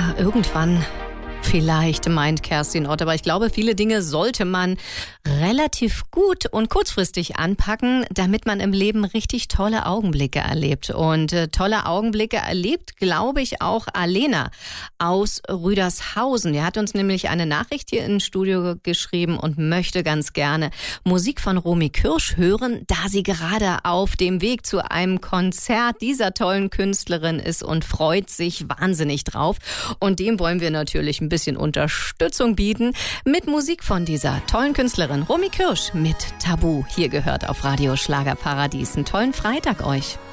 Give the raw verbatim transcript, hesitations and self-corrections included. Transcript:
Ja, irgendwann vielleicht, meint Kerstin Ott. Aber ich glaube, viele Dinge sollte man relativ gut und kurzfristig anpacken, damit man im Leben richtig tolle Augenblicke erlebt. Und äh, tolle Augenblicke erlebt, glaube ich, auch Alena aus Rüdershausen. Die hat uns nämlich eine Nachricht hier ins Studio geschrieben und möchte ganz gerne Musik von Romy Kürsch hören, da sie gerade auf dem Weg zu einem Konzert dieser tollen Künstlerin ist und freut sich wahnsinnig drauf. Und dem wollen wir natürlich ein bisschen Unterstützung bieten mit Musik von dieser tollen Künstlerin Romy Kürsch mit Tabu. Hier gehört auf Radio Schlagerparadies. Einen tollen Freitag euch.